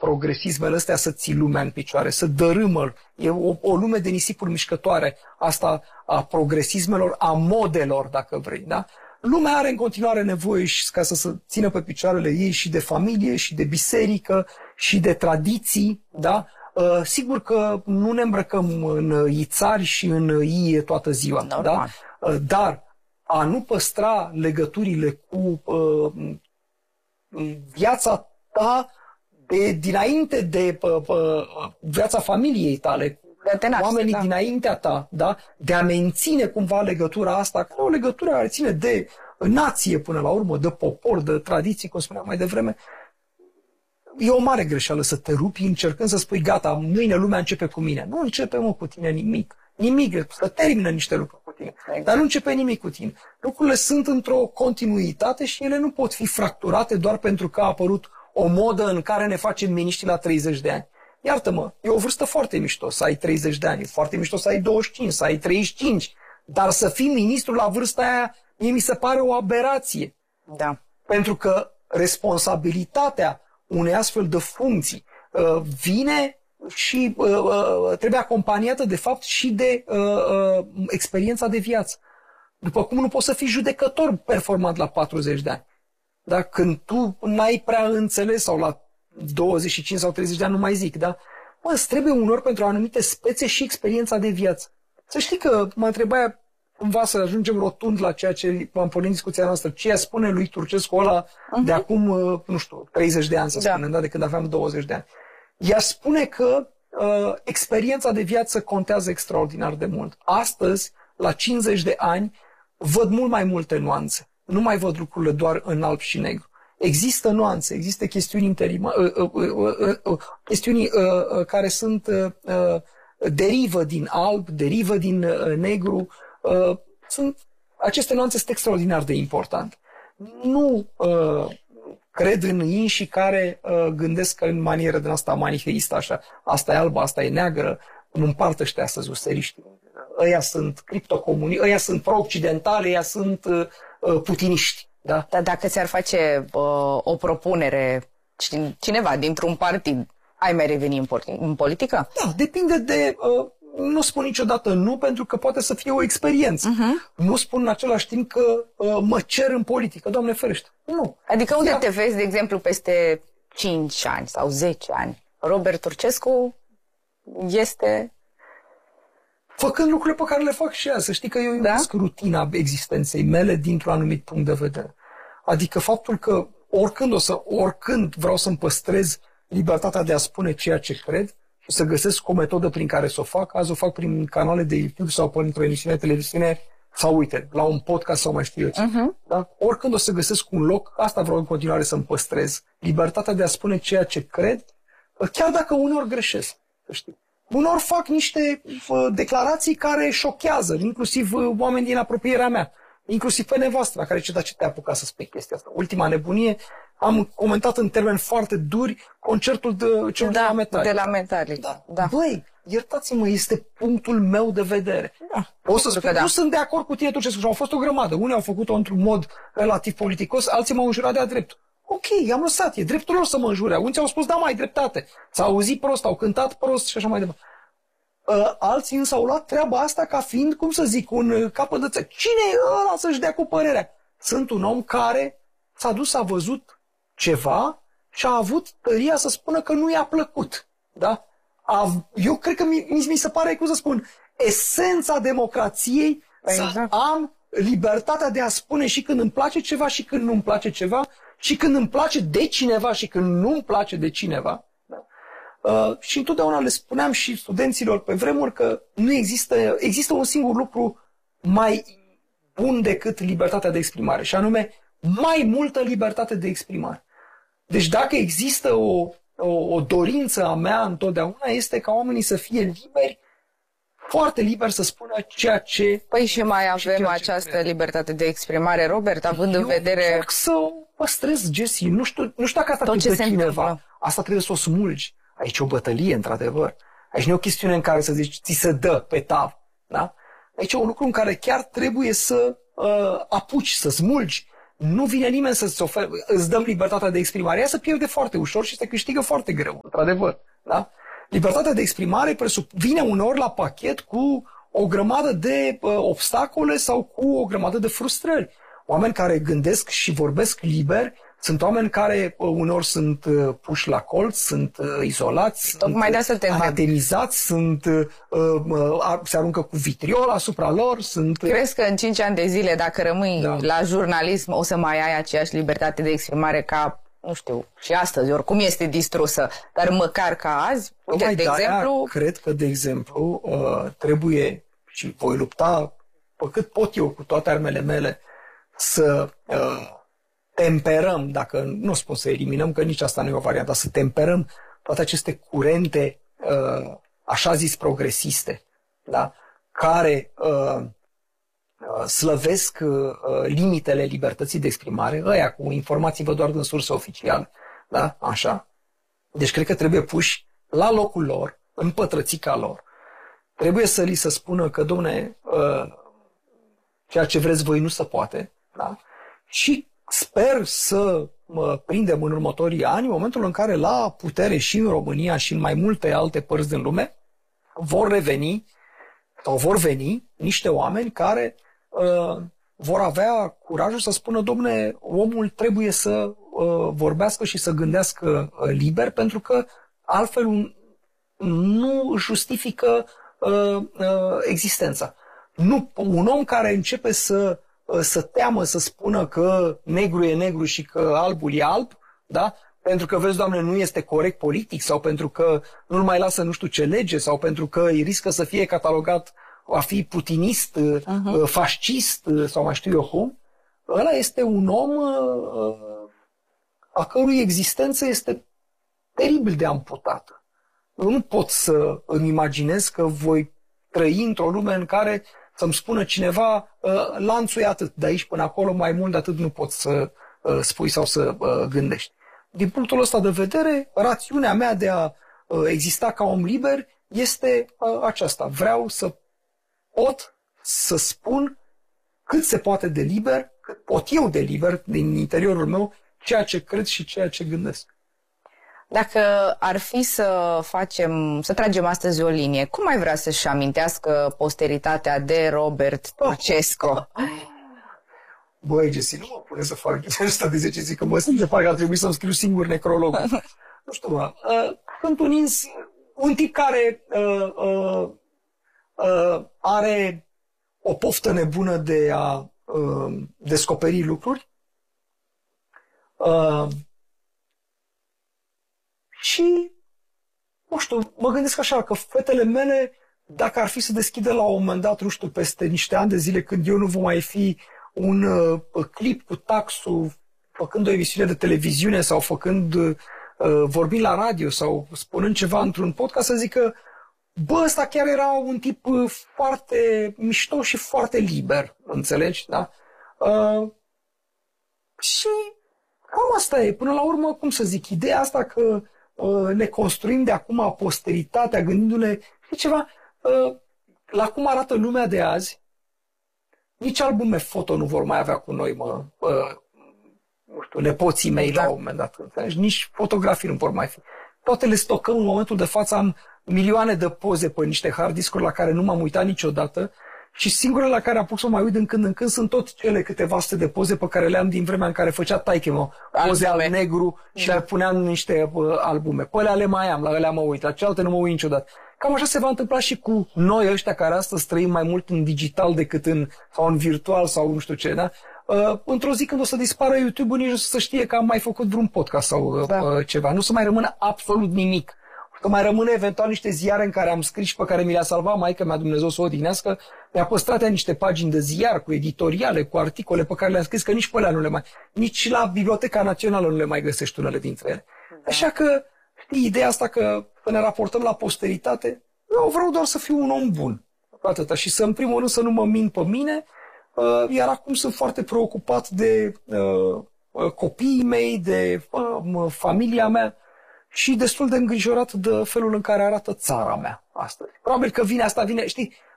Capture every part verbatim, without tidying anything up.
progresismele astea să ții lumea în picioare, să dărâmă. E o, o lume de nisipuri mișcătoare, asta a progresismelor, a modelor, dacă vrei. Da? Lumea are în continuare nevoie și ca să se țină pe picioarele ei și de familie, și de biserică, și de tradiții. Da? Uh, sigur că nu ne îmbrăcăm în ițari și în ie toată ziua. Da? Uh, dar a nu păstra legăturile cu uh, viața ta de dinainte de pă, pă, viața familiei tale, de naște, oamenii da. dinaintea ta, da? De a menține cumva legătura asta, care e o legătură care ține de nație până la urmă, de popor, de tradiții, cum spuneam mai devreme. E o mare greșeală să te rupi încercând să spui, gata, mâine lumea începe cu mine. Nu începe, mă, cu tine nimic. Nimic, să termină niște lucruri cu tine. Exact. Dar nu începe nimic cu tine. Lucrurile sunt într-o continuitate și ele nu pot fi fracturate doar pentru că a apărut o modă în care ne facem miniștri la treizeci de ani. Iartă-mă, e o vârstă foarte mișto să ai treizeci de ani, e foarte mișto să ai douăzeci și cinci, să ai treizeci și cinci, dar să fii ministru la vârsta aia, mie mi se pare o aberație. Da. Pentru că responsabilitatea unei astfel de funcții uh, vine și uh, uh, trebuie acompaniată de fapt și de uh, uh, experiența de viață. După cum nu poți să fii judecător performant la patruzeci de ani. Da? Când tu n-ai prea înțeles, sau la douăzeci și cinci sau treizeci de ani, nu mai zic, da? Mă, îți trebuie unor pentru anumite spețe și experiența de viață. Să știi că mă întrebai cumva să ajungem rotund la ceea ce am pornit în discuția noastră, ce spune lui Turcescu ăla uh-huh. de acum, nu știu, treizeci de ani, să spunem, da. Da? De când aveam douăzeci de ani. Ea spune că uh, experiența de viață contează extraordinar de mult. Astăzi, la cincizeci de ani, văd mult mai multe nuanțe. Nu mai văd lucrurile doar în alb și negru. Există nuanțe, există chestiuni interima, uh, uh, uh, uh, uh, chestiuni uh, uh, care sunt uh, uh, derivă din alb, derivă din uh, negru. Uh, sunt, aceste nuanțe sunt extraordinar de importante. Nu uh, cred în inși care uh, gândesc în manieră din asta maniheistă, așa. Asta e albă, asta e neagră. Nu împart ăștia astăzi useriști. Ăia sunt criptocomuniști, ăia sunt pro-occidentali, ăia sunt uh, uh, putiniști. Da? Dar dacă ți-ar face uh, o propunere cineva dintr-un partid, ai mai reveni în, în politică? Da, depinde de... Uh, nu spun niciodată nu, pentru că poate să fie o experiență. Uh-huh. Nu spun în același timp că uh, mă cer în politică. Doamne ferește. Nu. Adică unde Ia... te vezi, de exemplu, peste cinci ani sau zece ani? Robert Turcescu este... Făcând lucrurile pe care le fac și azi. Să știi că eu iubesc da? rutina existenței mele dintr-un anumit punct de vedere. Adică faptul că oricând, o să, oricând vreau să-mi păstrez libertatea de a spune ceea ce cred și să găsesc o metodă prin care să o fac. Azi o fac prin canale de YouTube sau printr-o emisiune de televiziune sau, uite, la un podcast sau mai știu eu ce. Uh-huh. Da? Oricând o să găsesc un loc, asta vreau în continuare să-mi păstrez. Libertatea de a spune ceea ce cred, chiar dacă uneori greșesc. Să știi. Unor fac niște uh, declarații care șochează, inclusiv uh, oameni din apropierea mea, inclusiv pe nevastă, care ce, da, ce te-a apucat să spui chestia asta? Ultima nebunie, am comentat în termeni foarte duri concertul de, celor da, de la Metallic. De la Metallic. Da. Da. Băi, iertați-mă, este punctul meu de vedere. Da. O să spun, da. nu sunt de acord cu tine, Turcescu, și au fost o grămadă. Unii au făcut-o într-un mod relativ politicos, alții m-au înjurat de-a dreptul. Ok, i-am lăsat, e dreptul lor să mă înjure. Unii au spus, da, mai dreptate. S-au auzit prost, au cântat prost și așa mai departe. Uh, alții însă au luat treaba asta ca fiind, cum să zic, un uh, capăt de țară. Cine e ăla să-și dea cu părerea? Sunt un om care s-a dus, a văzut ceva și a avut tăria să spună că nu i-a plăcut. Da? A, eu cred că mi, mi se pare, cum să spun, esența democrației, exact. Să am libertatea de a spune și când îmi place ceva și când nu îmi place ceva, și când îmi place de cineva și când nu îmi place de cineva. Da? Uh, și întotdeauna le spuneam și studenților pe vremuri că nu există, există un singur lucru mai bun decât libertatea de exprimare, și anume mai multă libertate de exprimare. Deci dacă există o, o, o dorință a mea întotdeauna, este ca oamenii să fie liberi, foarte liberi să spună ceea ce... Păi și mai avem această libertate de exprimare, Robert, având eu în vedere... Eu să o păstrez, Jessie. Nu știu, nu știu dacă asta te dă cineva. Întâmplă. Asta trebuie să o smulgi. Aici e o bătălie, într-adevăr. Aici nu e o chestiune în care să zici, ți se dă pe tav. Da? Aici e un lucru în care chiar trebuie să uh, apuci, să smulgi nu vine nimeni să-ți ofere, îți dăm libertatea de exprimare. Ea se pierde foarte ușor și se câștigă foarte greu, într-adevăr. Da? Libertatea de exprimare vine uneori la pachet cu o grămadă de uh, obstacole sau cu o grămadă de frustrări. Oameni care gândesc și vorbesc liber sunt oameni care uh, uneori sunt uh, puși la colț, sunt uh, izolați, Tocmai sunt uh, anatemizați, sunt, uh, uh, se aruncă cu vitriol asupra lor. Sunt... Crezi că în cinci ani de zile, dacă rămâi da. la jurnalism, o să mai ai aceeași libertate de exprimare ca, nu știu, și astăzi, oricum este distrusă, dar măcar ca azi? Uite, Tocmai de de exemplu... cred că, de exemplu, uh, trebuie și voi lupta pe cât pot eu cu toate armele mele să uh, temperăm, dacă nu spun să eliminăm, că nici asta nu e o variantă, să temperăm toate aceste curente uh, așa zis progresiste, da? Care uh, slăvesc uh, limitele libertății de exprimare, ăia cu informații vă doar din sursă oficială, da? Așa. Deci cred că trebuie puși la locul lor, în pătrățica lor. Trebuie să li se spună că, domne, uh, ceea ce vreți voi nu se poate, da? Și sper să mă prindem în următorii ani, în momentul în care la putere și în România și în mai multe alte părți din lume vor reveni sau vor veni niște oameni care uh, vor avea curajul să spună, domne, omul trebuie să uh, vorbească și să gândească uh, liber, pentru că altfel un, nu justifică uh, uh, existența. Nu, un om care începe să să teamă să spună că negru e negru și că albul e alb, da? Pentru că, vezi, Doamne, nu este corect politic sau pentru că nu-l mai lasă nu știu ce lege sau pentru că îi riscă să fie catalogat a fi putinist, uh-huh. fascist sau mai știu eu cum, ăla este un om a cărui existență este teribil de amputată. Eu nu pot să îmi imaginez că voi trăi într-o lume în care să-mi spună cineva, lanțul e atât, de aici până acolo, mai mult de atât nu poți să spui sau să gândești. Din punctul ăsta de vedere, rațiunea mea de a exista ca om liber este aceasta. Vreau să pot să spun cât se poate de liber, cât pot eu de liber din interiorul meu, ceea ce cred și ceea ce gândesc. Dacă ar fi să facem, să tragem astăzi o linie, cum ai vrea să-și amintească posteritatea de Robert Turcescu? Băi, Jesse, nu mă pune să fac asta de zece zi, că mă simt de parcă ar trebui să-mi scriu singur necrolog. Nu știu, mă. Uh, sunt un, ins, un tip care uh, uh, uh, are o poftă nebună de a uh, descoperi lucruri. Uh, Și, nu știu, mă gândesc așa, că fetele mele, dacă ar fi să deschidă la un moment dat, nu știu, peste niște ani de zile, când eu nu vom mai fi un uh, clip cu taxul, făcând o emisiune de televiziune sau făcând, uh, vorbind la radio sau spunând ceva într-un podcast, să zică, bă, ăsta chiar era un tip uh, foarte mișto și foarte liber, înțelegi, da? Uh, și cam asta e, până la urmă, cum să zic, ideea asta că ne construim de acum posteritatea, gândindu-ne, știi ceva, la cum arată lumea de azi, nici albume foto nu vor mai avea cu noi, mă, nu știu, nepoții mei la un moment dat, înțelegi? Nici fotografii nu vor mai fi. Toate le stocăm în momentul de față, am milioane de poze pe niște hard discuri la care nu m-am uitat niciodată și singurele la care apuc să mă uit din când în când sunt tot cele câteva sute de poze pe care le-am din vremea în care făcea taică-mă poze al negru și da. Le puneam în niște uh, albume. Pe alea le mai am, la alea mă uit, la celelalte nu mă uit niciodată. Cam așa se va întâmpla și cu noi ăștia care astăzi trăim mai mult în digital decât în, sau în virtual sau nu știu ce, da? Uh, într-o zi când o să dispară YouTube-ul, nici nu să știe că am mai făcut vreun podcast sau uh, da. uh, ceva. Nu să mai rămână absolut nimic. Că mai rămâne eventual niște ziare în care am scris și pe care mi le-a salvat maică mea, Dumnezeu să o odihnească, mi-a păstrat ea niște pagini de ziar cu editoriale, cu articole pe care le-am scris, că nici pe alea nu le mai... Nici la Biblioteca Națională nu le mai găsești unele dintre ele. Da. Așa că, știi, ideea asta că ne raportăm la posteritate, eu vreau doar să fiu un om bun. Atâta. Și să, în primul rând, să nu mă mint pe mine, iar acum sunt foarte preocupat de uh, copiii mei, de uh, familia mea, și destul de îngrijorat de felul în care arată țara mea astăzi. Probabil că vine asta, vine, știi,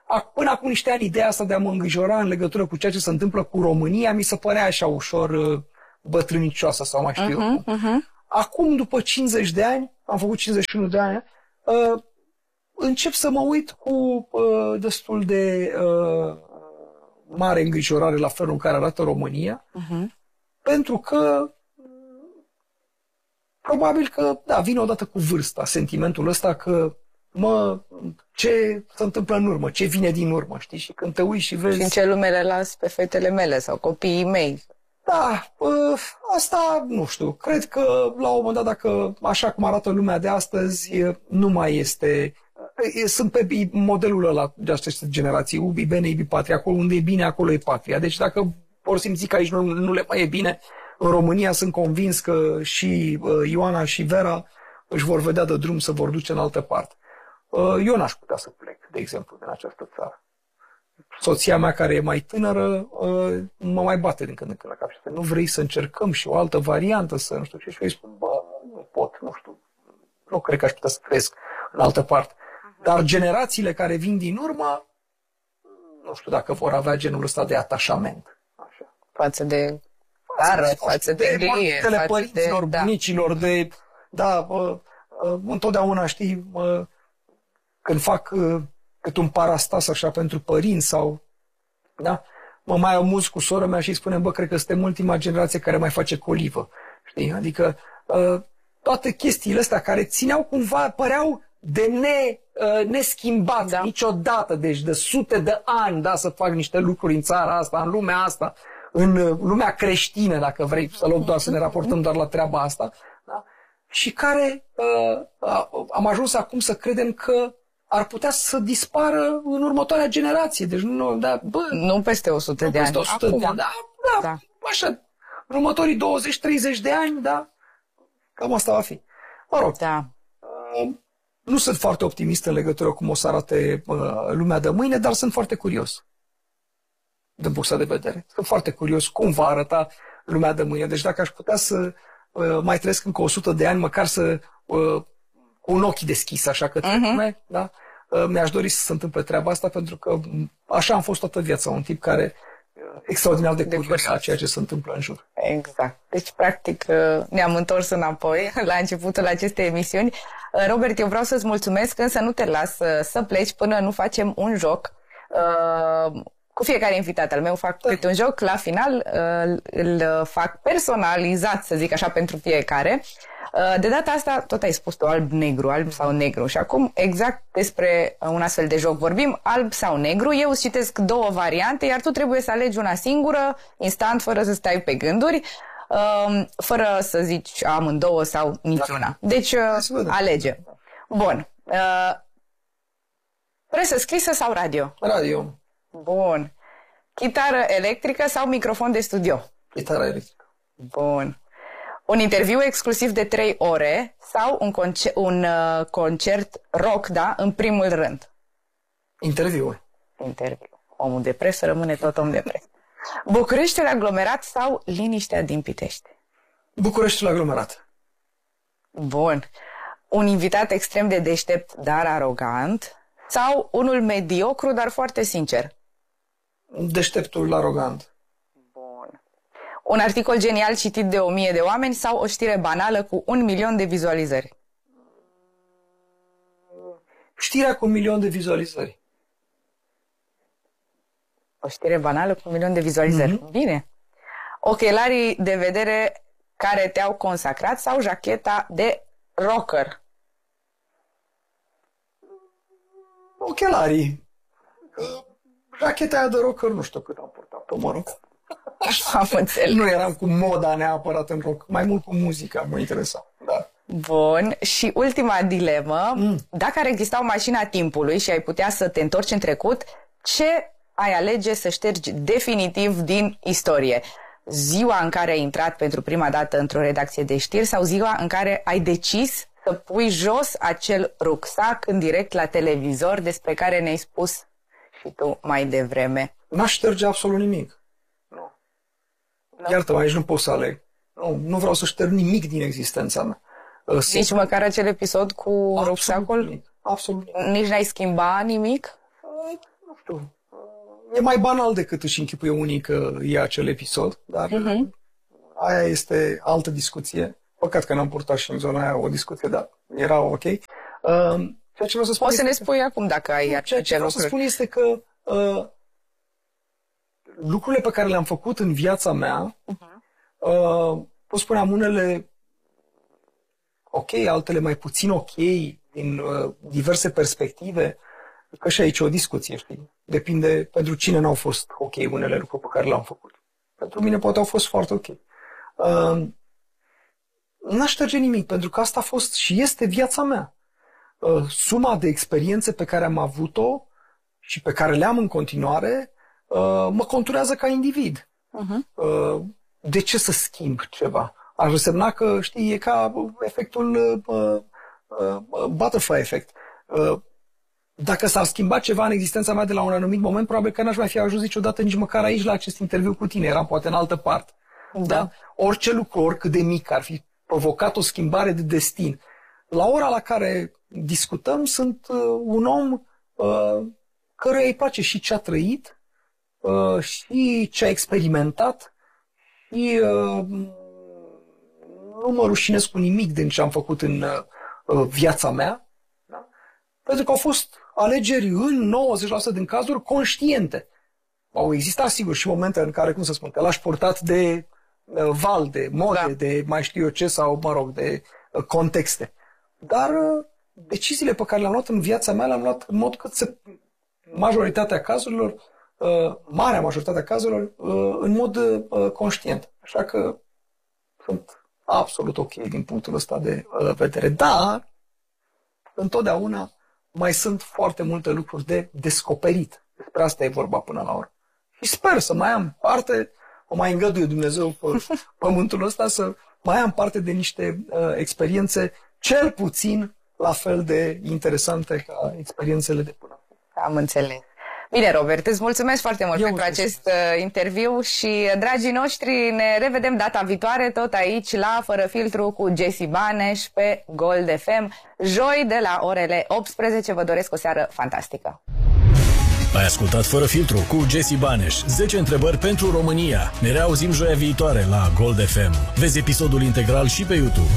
Până acum niște ani, ideea asta de a mă îngrijora în legătură cu ceea ce se întâmplă cu România mi se părea așa ușor uh, bătrânicioasă sau mai știu uh-huh, eu cum. Uh-huh. Acum, după cincizeci de ani, am făcut cincizeci și unu de ani, uh, încep să mă uit cu uh, destul de uh, mare îngrijorare la felul în care arată România, uh-huh. pentru că probabil că, da, vine odată cu vârsta sentimentul ăsta că, mă, ce se întâmplă în urmă, ce vine din urmă, știi? Și când te uiți și vezi... Și în ce lume le las pe fetele mele sau copiii mei. Da, asta nu știu. Cred că la un moment dat, dacă așa cum arată lumea de astăzi, nu mai este... Sunt pe modelul ăla de aceste generații, ubi bene, ibi patria, acolo unde e bine, acolo e patria. Deci dacă vor simți că aici nu, nu le mai e bine, în România sunt convins că și Ioana și Vera își vor vedea de drum, să vor duce în altă parte. Eu n-aș putea să plec, de exemplu, din această țară. Soția mea, care e mai tânără, mă mai bate din când în când la cap și spune, nu vrei să încercăm și o altă variantă, să nu știu ce? Și eu îi spun, bă, nu pot, nu știu, nu cred că aș putea să trăiesc în altă parte. Dar generațiile care vin din urmă, nu știu dacă vor avea genul ăsta de atașament. Așa. Față de țară, față de glie, de părinților, de, bunicilor, da. de, da, uh, uh, întotdeauna, știi, uh, când fac uh, cât un parastas așa pentru părinți sau, da, mă mai amuz cu sora mea și îi spunem, bă, cred că suntem ultima generație care mai face colivă, știi, adică uh, toate chestiile astea care țineau cumva, păreau de ne, uh, neschimbat, da. niciodată, deci de sute de ani, da, să fac niște lucruri în țara asta, în lumea asta, în uh, lumea creștină, dacă vrei să luăm doar să ne raportăm doar la treaba asta, da? Și care uh, uh, am ajuns acum să credem că ar putea să dispară în următoarea generație. Deci nu, da, bă, nu peste o sută de ani. o sută de ani. Da, da, da, așa, în următorii douăzeci treizeci de ani, da, cam asta va fi. Mă rog, da. uh, nu sunt foarte optimist în legătură cum o să arate uh, lumea de mâine, dar sunt foarte curios din punctul de vedere. Sunt foarte curios cum va arăta lumea de mâine. Deci dacă aș putea să uh, mai trăiesc încă o sută de ani, măcar să uh, cu un ochi deschis așa către uh-huh. lume, da? Uh, mi-aș dori să se întâmple treaba asta, pentru că așa am fost toată viața, un tip care uh, extraordinar de curios la ceea ce se întâmplă în jur. Exact. Deci, practic, ne-am întors înapoi la începutul acestei emisiuni. Robert, eu vreau să-ți mulțumesc, însă nu te las să pleci până nu facem un joc. Cu fiecare invitat al meu fac da. câte un joc, la final îl fac personalizat, să zic așa, pentru fiecare. De data asta, tot ai spus tu, alb-negru, alb sau negru. Și acum, exact despre un astfel de joc vorbim, alb sau negru. Eu îți citesc două variante, iar tu trebuie să alegi una singură, instant, fără să stai pe gânduri, fără să zici amândouă sau niciuna. Deci, alege. Bun. Presă scrisă sau radio? Radio. Bun. Chitară electrică sau microfon de studio? Chitară electrică. Bun. Un interviu exclusiv de trei ore sau un, concer- un uh, concert rock, da, în primul rând? Interviu. Interviu. Omul de presă rămâne tot om de presă. Bucureștiul aglomerat sau liniștea din Pitești? Bucureștiul aglomerat. Bun. Un invitat extrem de deștept, dar arogant, sau unul mediocru, dar foarte sincer? Deșteptul arogant. Bun. Un articol genial citit de o mie de oameni sau o știre banală cu un milion de vizualizări? Știrea cu un milion de vizualizări. O știre banală cu un milion de vizualizări. Mm-hmm. Bine. Ochelarii de vedere care te-au consacrat sau jacheta de rocker? Ochelarii. Jacheta aia de rocker nu știu cât am purtat-o, mă rog. Am înțeles. Nu eram cu moda neapărat în rock, mai mult cu muzica mă interesa. Da. Bun. Și ultima dilemă. Mm. Dacă ar exista o mașină a timpului și ai putea să te întorci în trecut, ce ai alege să ștergi definitiv din istorie? Ziua în care ai intrat pentru prima dată într-o redacție de știri sau ziua în care ai decis să pui jos acel rucsac în direct la televizor despre care ne-ai spus și tu mai devreme? N-aș șterge absolut nimic. Nu. No. Iartă-mă, aici nu pot să aleg. Nu, nu vreau să șterg nimic din existența mea. Nici măcar acel episod cu absolut rucsacul? Nimic. Absolut nimic. Nici n-ai schimba nimic? știu, e mai banal decât își închipuie unii că e acel episod, dar uh-huh. aia este altă discuție. Păcat că n-am purtat și în zona aia o discuție, dar era ok. Uh, ceea ce vreau să spun o să ne este, spui acum dacă ai ceea ce vreau lucruri. să spun este că uh, lucrurile pe care le-am făcut în viața mea, uh-huh. uh, pot spune, am unele ok, altele mai puțin ok, din uh, diverse perspective, că și aici e o discuție, știi? Depinde pentru cine n-au fost ok unele lucruri pe care le-am făcut. Pentru mine poate au fost foarte ok. Uh, n-aș șterge nimic, pentru că asta a fost și este viața mea. Uh, suma de experiențe pe care am avut-o și pe care le-am în continuare uh, mă conturează ca individ. Uh-huh. Uh, de ce să schimb ceva? Ar însemna că, știi, e ca efectul uh, uh, butterfly effect. Uh, dacă s-ar schimba ceva în existența mea de la un anumit moment, probabil că n-aș mai fi ajuns niciodată nici măcar aici la acest interviu cu tine. Eram poate în altă parte. Da. Da? Orice lucru, oricât de mic ar fi provocat o schimbare de destin. La ora la care discutăm, sunt uh, un om uh, căruia îi place și ce a trăit, uh, și ce a experimentat, și uh, nu mă rușinez cu nimic din ce am făcut în uh, viața mea, da? Pentru că au fost alegeri în nouăzeci la sută din cazuri conștiente. Au existat, sigur, și momente în care, cum să spun, te lași purtat de uh, val, de mode, da. de mai știu eu ce, sau, mă rog, de uh, contexte. Dar uh, deciziile pe care le-am luat în viața mea, le-am luat în mod cât se... majoritatea cazurilor, uh, marea majoritatea cazurilor, uh, în mod uh, conștient. Așa că sunt absolut ok din punctul ăsta de uh, vedere. Dar, întotdeauna, mai sunt foarte multe lucruri de descoperit. Despre asta e vorba până la urmă. Și sper să mai am parte, o mai îngăduie Dumnezeu pe pământul ăsta, să mai am parte de niște uh, experiențe cel puțin la fel de interesante ca experiențele de până acum. Am înțeles. Bine, Robert, îți mulțumesc foarte mult Eu pentru acest uh, interviu și, dragii noștri, ne revedem data viitoare tot aici la Fără Filtru cu Jessy Baneș pe Gold F M, joi de la orele optsprezece. Vă doresc o seară fantastică. Ai ascultat Fără Filtru cu Jessy Baneș. zece întrebări pentru România. Ne reauzim joia viitoare la Gold F M. Vezi episodul integral și pe YouTube.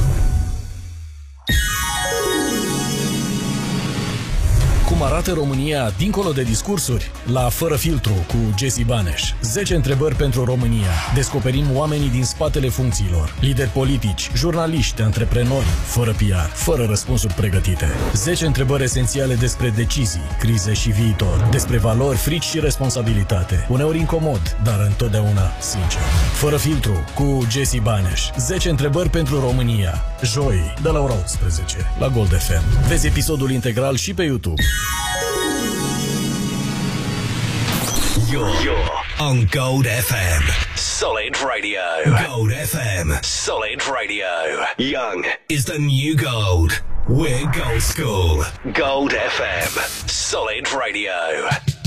Cum arată România dincolo de discursuri? La Fără Filtru cu Jessy Baneș. zece întrebări pentru România. Descoperim oamenii din spatele funcțiilor. Lideri politici, jurnaliști, antreprenori, fără P R, fără răspunsuri pregătite. zece întrebări esențiale despre decizii, crize și viitor. Despre valori, frici și responsabilitate. Uneori incomod, dar întotdeauna sincer. Fără Filtru cu Jessy Baneș. zece întrebări pentru România. Joi, de la ora optsprezece, la Gold F M. Vezi episodul integral și pe YouTube. You're, you're on Gold F M. Solid Radio. Gold F M. Solid Radio. Young is the new gold. We're Gold School. Gold F M. Solid Radio.